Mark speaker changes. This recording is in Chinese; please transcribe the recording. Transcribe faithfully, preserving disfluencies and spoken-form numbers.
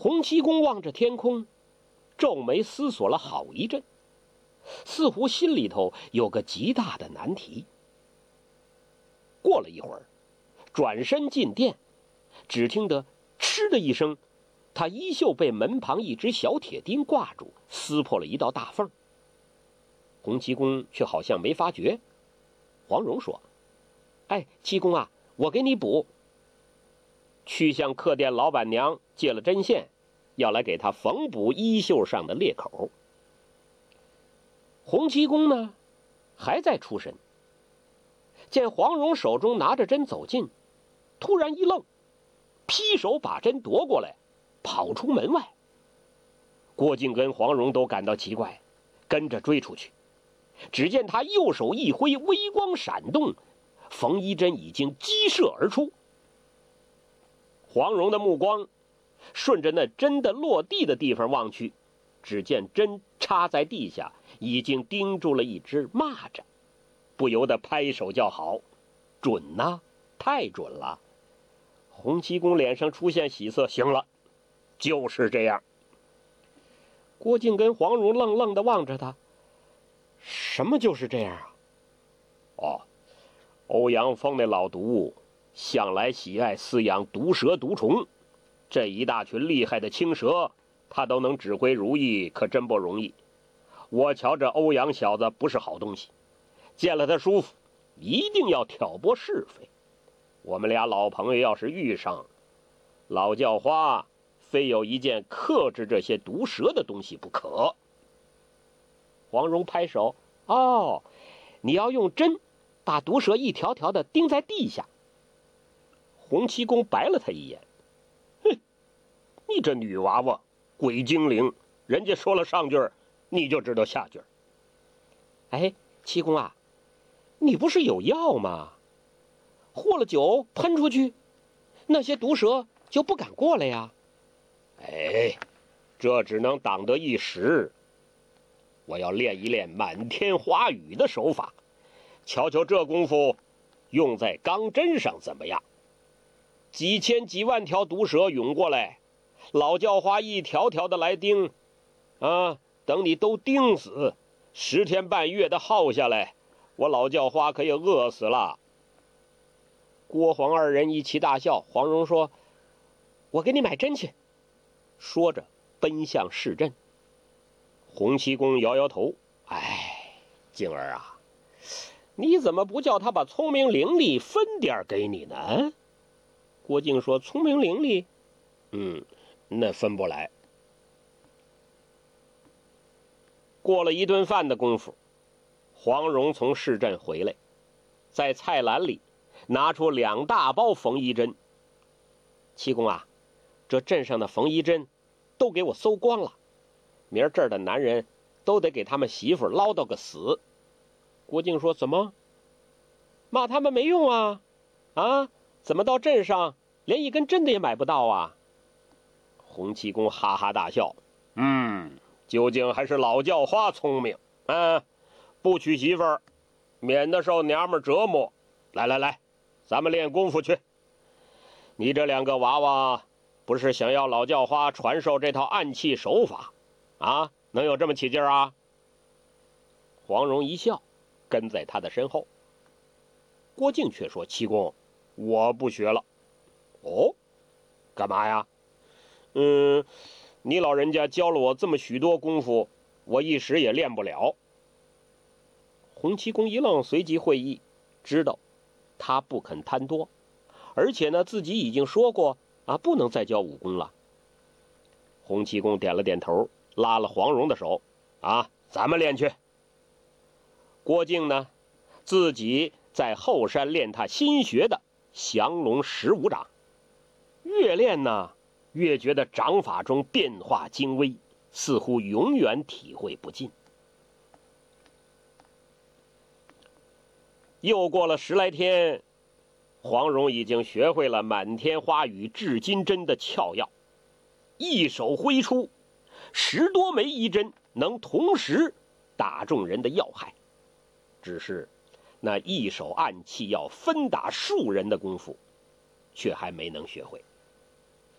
Speaker 1: 洪七公望着天空，皱眉思索了好一阵，似乎心里头有个极大的难题。过了一会儿，转身进殿，只听得嗤的一声，他衣袖被门旁一只小铁钉挂住，撕破了一道大缝。洪七公却好像没发觉。黄蓉说：“哎，七公啊，我给你补。”去向客店老板娘借了针线，要来给他缝补衣袖上的裂口。洪七公呢，还在出神，见黄蓉手中拿着针走近，突然一愣，劈手把针夺过来，跑出门外。郭靖跟黄蓉都感到奇怪，跟着追出去。只见他右手一挥，微光闪动，缝衣针已经激射而出。黄蓉的目光顺着那针的落地的地方望去，只见针插在地下，已经钉住了一只蚂蚱，不由得拍手叫好：“准呐，太准了！”洪七公脸上出现喜色：“行了，就是这样。”郭靖跟黄蓉愣愣地望着他：“什么就是这样啊？”“哦，欧阳锋那老毒向来喜爱饲养毒蛇毒虫，这一大群厉害的青蛇，他都能指挥如意，可真不容易。我瞧这欧阳小子不是好东西，见了他舒服，一定要挑拨是非。我们俩老朋友要是遇上，老叫花非有一件克制这些毒蛇的东西不可。”黄蓉拍手：“哦，你要用针把毒蛇一条条的钉在地下。”洪七公白了他一眼：“哼，你这女娃娃，鬼精灵，人家说了上句儿，你就知道下句儿。”“哎，七公啊，你不是有药吗？和了酒喷出去，那些毒蛇就不敢过来呀。”“哎，这只能挡得一时，我要练一练满天花雨的手法，瞧瞧这功夫用在钢针上怎么样？几千几万条毒蛇涌过来，老叫花一条条的来钉，啊，等你都钉死，十天半月的耗下来，我老叫花可以饿死了。”郭黄二人一起大笑。黄蓉说：“我给你买针去。”说着奔向市镇。洪七公摇摇头：“哎，静儿啊，你怎么不叫他把聪明伶俐分点给你呢？”郭靖说：“聪明伶俐，嗯，那分不来。”过了一顿饭的功夫，黄蓉从市镇回来，在菜篮里拿出两大包缝衣针。“七公啊，这镇上的缝衣针都给我搜光了，明儿这儿的男人都得给他们媳妇唠叨个死。”郭靖说：“怎么？骂他们没用啊？啊，怎么到镇上连一根针的也买不到啊？”洪七公哈哈大笑：“嗯，究竟还是老叫花聪明啊！不娶媳妇儿，免得受娘们折磨。来来来，咱们练功夫去。你这两个娃娃，不是想要老叫花传授这套暗器手法啊？能有这么起劲啊？”黄蓉一笑，跟在他的身后。郭靖却说：“七公，我不学了。”“哦，干嘛呀？”“嗯，你老人家教了我这么许多功夫，我一时也练不了。”洪七公一愣，随即会意，知道他不肯贪多，而且呢，自己已经说过啊，不能再教武功了。洪七公点了点头，拉了黄蓉的手：“啊，咱们练去。”郭靖呢，自己在后山练他新学的降龙十五掌，越练呢，越觉得掌法中变化精微，似乎永远体会不尽。又过了十来天，黄蓉已经学会了满天花雨制金针的窍要，一手挥出，十多枚衣针能同时打中人的要害。只是那一手暗器要分打数人的功夫，却还没能学会。